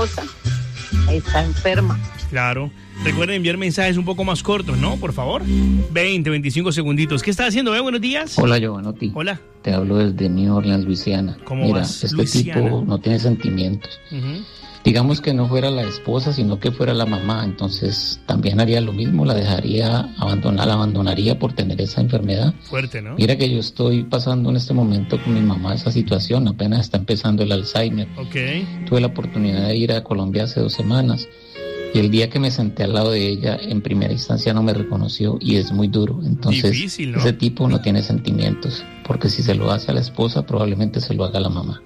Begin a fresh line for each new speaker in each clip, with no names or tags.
está enferma.
Claro. Recuerden enviar mensajes un poco más cortos, ¿no? Por favor. 20, 25 segunditos. ¿Qué estás haciendo, Buenos días.
Hola, Giovanotti.
Hola.
Te hablo desde New Orleans, Luisiana.
¿Cómo
Mira,
vas,
este
Luisiana?
tipo no tiene sentimientos. Digamos que no fuera la esposa, sino que fuera la mamá. Entonces, también haría lo mismo. La dejaría la abandonaría por tener esa enfermedad.
Fuerte, ¿no?
Mira que yo estoy pasando en este momento con mi mamá esa situación. Apenas está empezando el Alzheimer.
Ok.
Tuve la oportunidad de ir a Colombia hace 2 semanas. Y el día que me senté al lado de ella, en primera instancia no me reconoció y es muy duro. Entonces,
difícil, ¿no?
Ese tipo no tiene sentimientos, porque si se lo hace a la esposa, probablemente se lo haga a la mamá.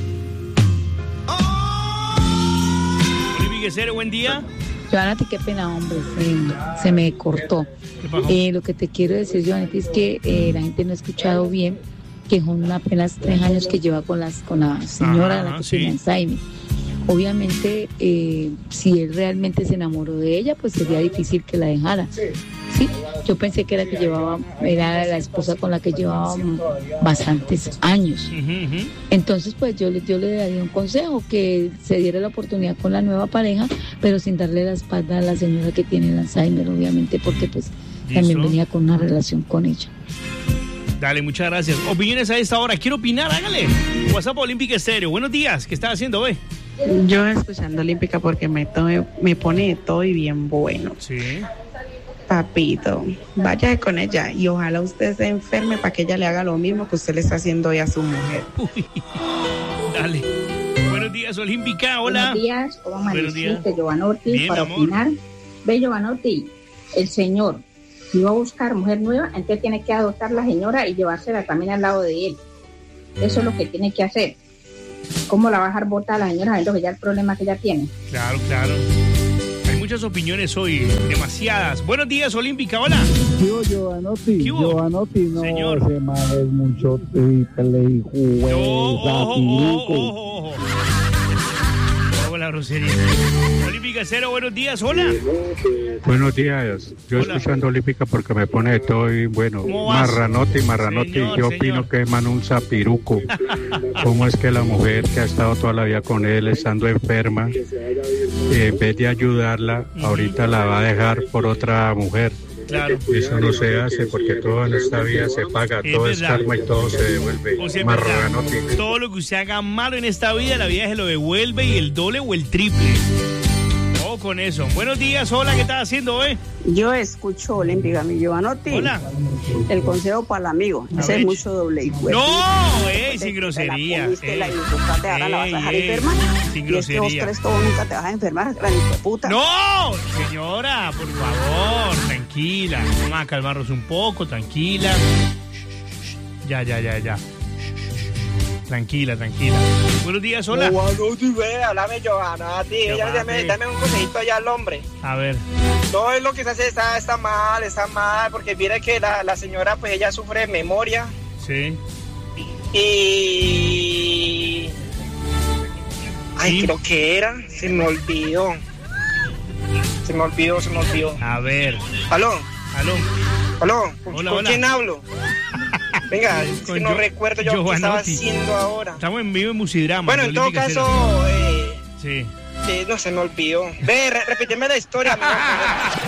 Olivia Guesero, buen día.
Giovanni, qué pena, hombre, se me cortó.
¿Qué pasó?
Lo que te quiero decir, Giovanni, es que la gente no ha escuchado bien que son apenas 3 años que lleva con la señora la que tiene Alzheimer. Obviamente, si él realmente se enamoró de ella, pues sería difícil que la dejara. Sí, yo pensé que era la esposa con la que llevaba bastantes años. Entonces, pues yo le daría un consejo, que se diera la oportunidad con la nueva pareja, pero sin darle la espalda a la señora que tiene el Alzheimer, obviamente, porque pues también venía con una relación con ella.
Dale, muchas gracias. Opiniones a esta hora. Quiero opinar, hágale. WhatsApp Olímpica Estéreo. Buenos días. ¿Qué estás haciendo, ve?
Yo escuchando Olímpica porque me pone de todo y bien bueno.
Sí.
Papito, vaya con ella y ojalá usted se enferme para que ella le haga lo mismo que usted le está haciendo hoy a su mujer.
Uy. Dale. Buenos días, Olímpica. Hola.
Buenos días. ¿Cómo amaneciste, Giovanotti?
Bien,
para
amor.
opinar. Ve, Giovanotti, el señor, si va a buscar mujer nueva, entonces tiene que adoptar la señora y llevársela también al lado de él. Eso es lo que tiene que hacer. ¿Cómo la va a dejar botar a la señora sabiendo que ya el problema que ella tiene?
Claro, claro. Hay muchas opiniones hoy, demasiadas. Buenos días, Olímpica, hola.
¿Qué hubo, Giovanotti?
¿Qué hubo?
Giovanotti, no,
Señor.
ese man es mucho triple y juez,
Ojo. Hago la grosería. Olímpica Cero, buenos días, hola.
Buenos días, yo
Hola.
escuchando Olímpica porque me pone de todo y bueno,
¿Cómo vas?
Marranotti,
Señor,
yo opino que es man un zapiruco. ¿Cómo es que la mujer que ha estado toda la vida con él, estando enferma, en vez de ayudarla, ahorita la va a dejar por otra mujer?
Claro.
Eso no se hace porque todo en esta vida se paga,
Es
todo es
verdad.
karma y todo se devuelve.
O sea, es
Marranotti.
verdad. Todo lo que usted haga malo en esta vida, la vida se lo devuelve y el doble o el triple. Ojo con eso. Buenos días, hola, ¿qué estás haciendo,
Yo escucho Olímpica, mi Giovanotti.
Hola.
El consejo para el amigo.
A
Ese
ver.
es mucho doble y cuerpo.
No, sin grosería.
La comiste, la insultaste, ahora la vas a dejar enferma.
Sin
Y es que vos
grosería.
crees todo, nunca te vas a enfermar, gran hijo de puta.
No, señora, por favor, tranquila. Vamos a calmarnos un poco, tranquila. Ya. Tranquila. Buenos días, hola.
Giovanotti, ve, háblame, Giovanotti. Dame un consejito allá al hombre.
A ver.
No es lo que se hace, está mal, porque mira que la señora, pues ella sufre de memoria.
Sí.
Y... Ay, creo que era, se me olvidó.
A ver.
¿Aló? ¿Con
Hola.
quién hablo? Venga, es que
Con
no recuerdo yo qué estaba
Giovanotti.
haciendo ahora.
Estamos en vivo en Musidrama.
Bueno, en todo
Olímpica
caso,
Cero. Sí.
no se me olvidó. Ve, repíteme la historia.